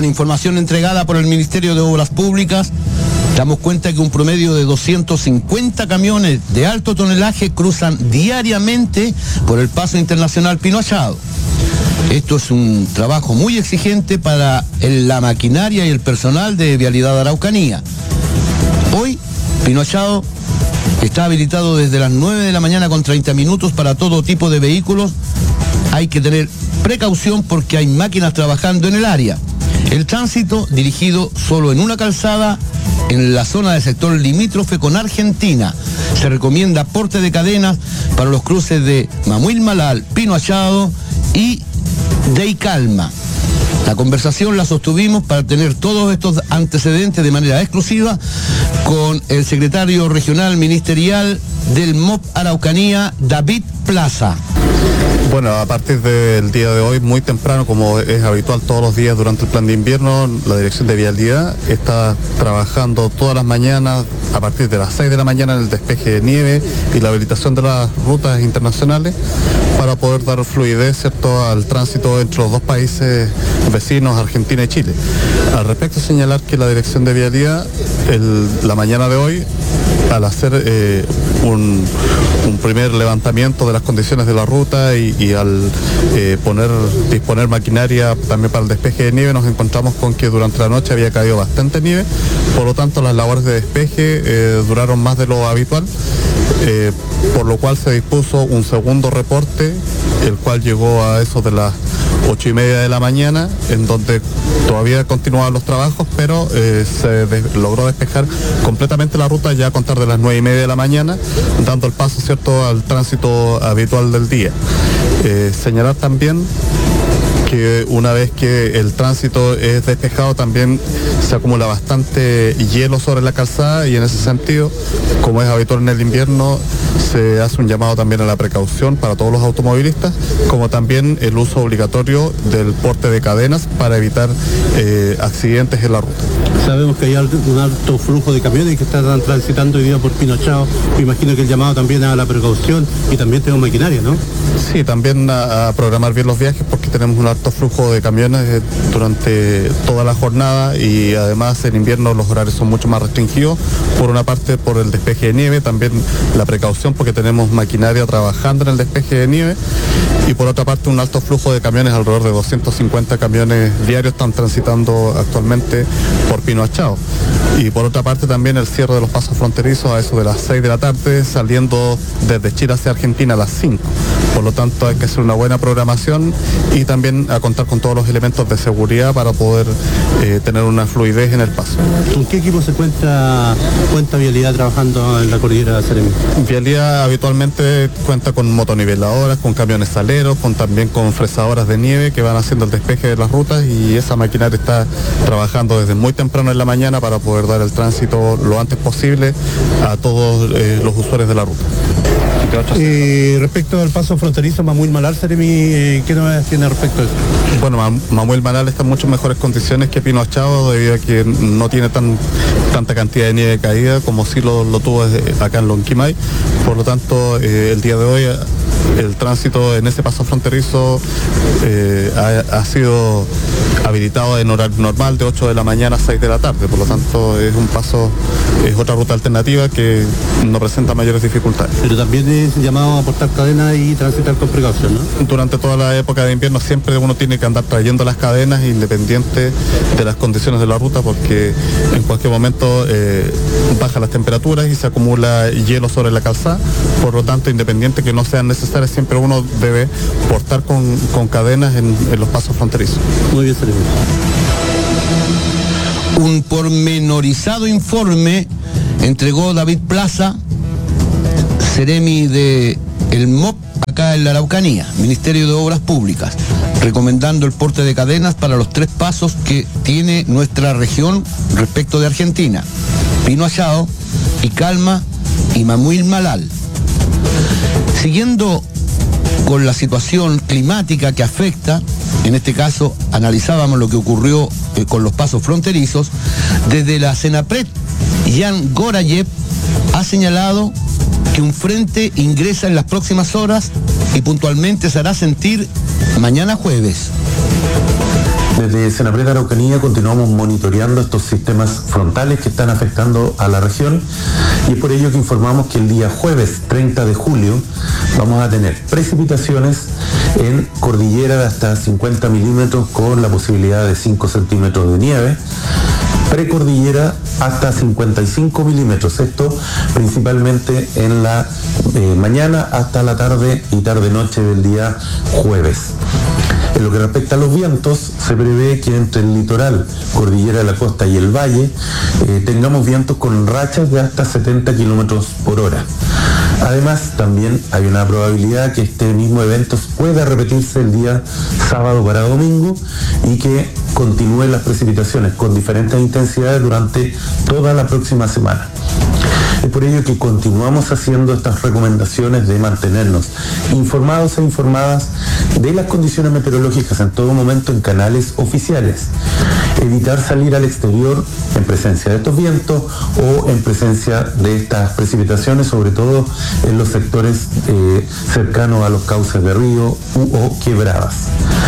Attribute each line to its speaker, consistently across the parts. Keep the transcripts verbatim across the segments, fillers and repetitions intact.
Speaker 1: con información entregada por el Ministerio de Obras Públicas, damos cuenta que un promedio de doscientos cincuenta camiones de alto tonelaje cruzan diariamente por el paso internacional Pino Achado. Esto es un trabajo muy exigente para el, la maquinaria y el personal de Vialidad Araucanía. Hoy, Pino Achado está habilitado desde las nueve de la mañana con treinta minutos para todo tipo de vehículos. Hay que tener precaución porque hay máquinas trabajando en el área. El tránsito dirigido solo en una calzada en la zona del sector limítrofe con Argentina. Se recomienda porte de cadenas para los cruces de Mamuil Malal, Pino Achado y de Calma. La conversación la sostuvimos para tener todos estos antecedentes de manera exclusiva con el secretario regional ministerial del M O P Araucanía, David Plaza.
Speaker 2: Bueno, a partir del día de hoy, muy temprano, como es habitual todos los días durante el plan de invierno, la Dirección de Vialidad está trabajando todas las mañanas a partir de las seis de la mañana en el despeje de nieve y la habilitación de las rutas internacionales para poder dar fluidez, ¿cierto?, al tránsito entre los dos países vecinos, Argentina y Chile. Al respecto, señalar que la Dirección de Vialidad, el, la mañana de hoy, al hacer eh, un, un primer levantamiento de las condiciones de la ruta y, y al eh, poner, disponer maquinaria también para el despeje de nieve, nos encontramos con que durante la noche había caído bastante nieve, por lo tanto las labores de despeje eh, duraron más de lo habitual, eh, por lo cual se dispuso un segundo reporte, el cual llegó a eso de las ocho y media de la mañana, en donde todavía continuaban los trabajos, pero eh, se de, logró despejar completamente la ruta ya a contar de las nueve y media de la mañana, dando el paso, ¿cierto?, al tránsito habitual del día. Eh, señalar también que una vez que el tránsito es despejado también se acumula bastante hielo sobre la calzada y en ese sentido, como es habitual en el invierno, se hace un llamado también a la precaución para todos los automovilistas, como también el uso obligatorio del porte de cadenas para evitar eh, accidentes en la ruta.
Speaker 3: Sabemos que hay un alto flujo de camiones que están transitando hoy día por Pino Achado. Me imagino que el llamado también a la precaución y también tenemos maquinaria, ¿no?
Speaker 2: Sí, también a, a programar bien los viajes porque tenemos un alto flujo de camiones durante toda la jornada y además en invierno los horarios son mucho más restringidos. Por una parte por el despeje de nieve, también la precaución porque tenemos maquinaria trabajando en el despeje de nieve y por otra parte un alto flujo de camiones, alrededor de doscientos cincuenta camiones diarios están transitando actualmente por Pino Achado. Y por otra parte también el cierre de los pasos fronterizos a eso de las seis de la tarde, saliendo desde Chile hacia Argentina a las cinco. Por lo tanto hay que hacer una buena programación y también a contar con todos los elementos de seguridad para poder eh, tener una fluidez en el paso.
Speaker 3: ¿Con qué equipo se cuenta, cuenta Vialidad trabajando en la cordillera de Seremi?
Speaker 2: Vialidad habitualmente cuenta con motoniveladoras, con camiones saleros, con también con fresadoras de nieve que van haciendo el despeje de las rutas y esa maquinaria está trabajando desde muy temprano en la mañana para poder dar el tránsito lo antes posible a todos eh, los usuarios de la ruta.
Speaker 3: Eh, respecto al paso fronterizo Mamuil Malal, Seremi, eh, ¿qué novedades tiene respecto a eso?
Speaker 2: Bueno, Mamuil Malal está en mucho mejores condiciones que Pino Achado debido a que no tiene tan, tanta cantidad de nieve caída como sí lo, lo tuvo acá en Lonquimay. Por lo tanto, eh, el día de hoy el tránsito en ese paso fronterizo eh, ha, ha sido habilitado en horario normal de ocho de la mañana a seis de la tarde, por lo tanto es un paso, es otra ruta alternativa que no presenta mayores dificultades.
Speaker 3: Pero también es llamado a aportar cadenas y transitar con precaución, ¿no?
Speaker 2: Durante toda la época de invierno siempre uno tiene que andar trayendo las cadenas independiente de las condiciones de la ruta porque en cualquier momento eh, bajan las temperaturas y se acumula hielo sobre la calzada, por lo tanto independiente que no sean necesarias siempre uno debe portar con, con cadenas en, en los pasos fronterizos.
Speaker 3: Muy bien, Seremi.
Speaker 1: Un pormenorizado informe entregó David Plaza, Seremi de el M O P acá en la Araucanía, Ministerio de Obras Públicas, recomendando el porte de cadenas para los tres pasos que tiene nuestra región respecto de Argentina: Pino Achado, Calma y Mamuil Malal. Siguiendo con la situación climática que afecta, en este caso analizábamos lo que ocurrió eh, con los pasos fronterizos, desde la Senapred, Jan Gorayev ha señalado que un frente ingresa en las próximas horas y puntualmente se hará sentir mañana jueves.
Speaker 4: Desde Senapred Araucanía continuamos monitoreando estos sistemas frontales que están afectando a la región y es por ello que informamos que el día jueves treinta de julio vamos a tener precipitaciones en cordillera de hasta cincuenta milímetros con la posibilidad de cinco centímetros de nieve, precordillera hasta cincuenta y cinco milímetros, esto principalmente en la eh, mañana hasta la tarde y tarde-noche del día jueves. En lo que respecta a los vientos, se prevé que entre el litoral, cordillera de la costa y el valle, eh, tengamos vientos con rachas de hasta setenta kilómetros por hora. Además, también hay una probabilidad que este mismo evento pueda repetirse el día sábado para domingo y que continúen las precipitaciones con diferentes intensidades durante toda la próxima semana. Es por ello que continuamos haciendo estas recomendaciones de mantenernos informados e informadas de las condiciones meteorológicas en todo momento en canales oficiales. Evitar salir al exterior en presencia de estos vientos o en presencia de estas precipitaciones, sobre todo en los sectores eh, cercanos a los cauces de río u o quebradas.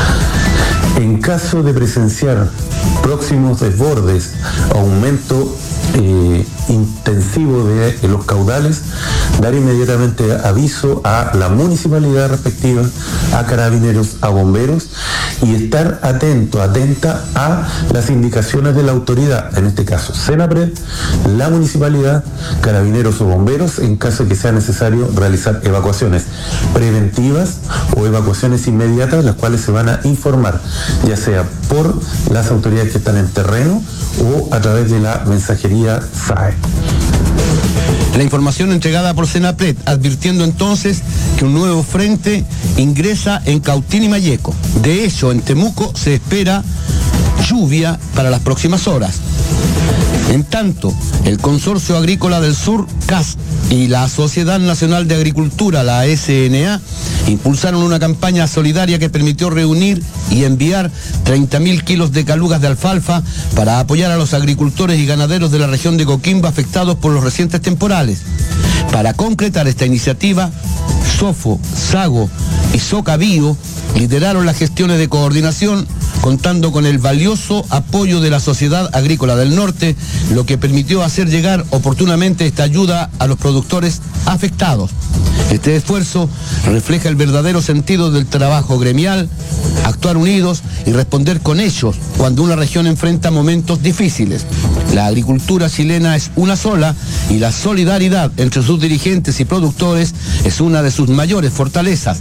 Speaker 4: En caso de presenciar próximos desbordes, aumento eh, intensivo de, de los caudales, dar inmediatamente aviso a la municipalidad respectiva, a carabineros, a bomberos y estar atento, atenta a las indicaciones de la autoridad, en este caso Senapred, la municipalidad, carabineros o bomberos, en caso de que sea necesario realizar evacuaciones preventivas o evacuaciones inmediatas, las cuales se van a informar, ya sea por las autoridades que están en terreno o a través de la mensajería S A E.
Speaker 1: La información entregada por Senapred, advirtiendo entonces que un nuevo frente ingresa en Cautín y Malleco. De hecho, en Temuco se espera lluvia para las próximas horas. En tanto, el Consorcio Agrícola del Sur, C A S, y la Sociedad Nacional de Agricultura, la S N A, impulsaron una campaña solidaria que permitió reunir y enviar treinta mil kilos de calugas de alfalfa para apoyar a los agricultores y ganaderos de la región de Coquimbo afectados por los recientes temporales. Para concretar esta iniciativa, Sofo, Sago y Soca Bio lideraron las gestiones de coordinación, contando con el valioso apoyo de la Sociedad Agrícola del Norte, lo que permitió hacer llegar oportunamente esta ayuda a los productores afectados. Este esfuerzo refleja el verdadero sentido del trabajo gremial, actuar unidos y responder con hechos cuando una región enfrenta momentos difíciles. La agricultura chilena es una sola y la solidaridad entre sus dirigentes y productores es una de sus mayores fortalezas.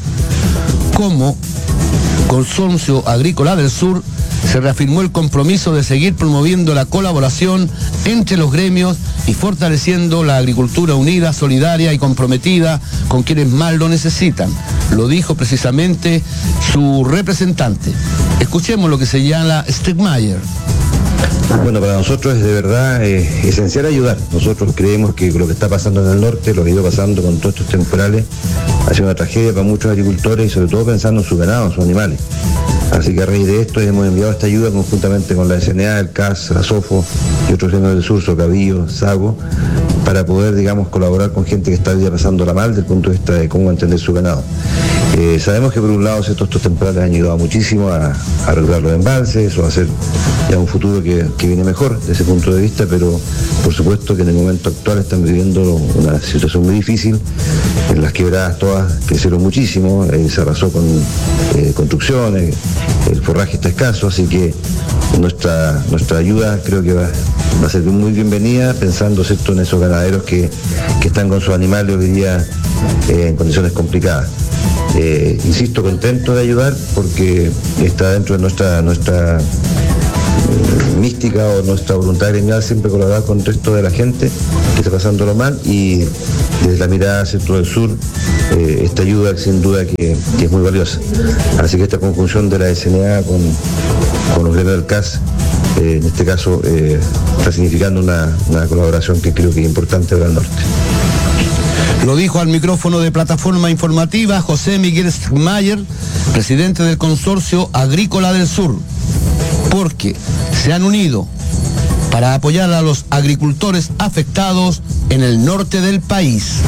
Speaker 1: Como Consorcio Agrícola del Sur, se reafirmó el compromiso de seguir promoviendo la colaboración entre los gremios y fortaleciendo la agricultura unida, solidaria y comprometida con quienes más lo necesitan. Lo dijo precisamente su representante. Escuchemos lo que señala Stegmayer.
Speaker 5: Bueno, para nosotros es de verdad eh, esencial ayudar. Nosotros creemos que lo que está pasando en el norte, lo que ha ido pasando con todos estos temporales, ha sido una tragedia para muchos agricultores y sobre todo pensando en su ganado, en sus animales. Así que a raíz de esto hemos enviado esta ayuda conjuntamente con la S N A, el C A S, la Sofo y otros gremios del sur, Socavío, Sago, para poder, digamos, colaborar con gente que está ya pasándola mal desde el punto de vista de cómo entender su ganado. Eh, sabemos que por un lado estos, estos temporales han ayudado muchísimo a, a regular los embalses o a hacer ya un futuro que, que viene mejor desde ese punto de vista, pero por supuesto que en el momento actual están viviendo una situación muy difícil, en las quebradas todas crecieron muchísimo, eh, se arrasó con eh, construcciones, el forraje está escaso, así que nuestra, nuestra ayuda creo que va, va a ser muy bienvenida, pensando, ¿cierto?, en esos ganaderos que, que están con sus animales hoy día eh, en condiciones complicadas. Eh, insisto, contento de ayudar porque está dentro de nuestra nuestra eh, mística o nuestra voluntad gremial siempre colaborar con el resto de la gente que está pasándolo mal y desde la mirada centro del sur eh, esta ayuda sin duda que, que es muy valiosa. Así que esta conjunción de la S N A con, con los gremios del C A S eh, en este caso eh, está significando una, una colaboración que creo que es importante para el norte.
Speaker 1: Lo dijo al micrófono de Plataforma Informativa José Miguel Stegmayer, presidente del Consorcio Agrícola del Sur, porque se han unido para apoyar a los agricultores afectados en el norte del país.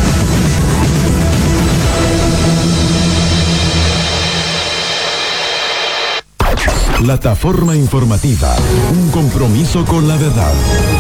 Speaker 6: Plataforma informativa, un compromiso con la verdad.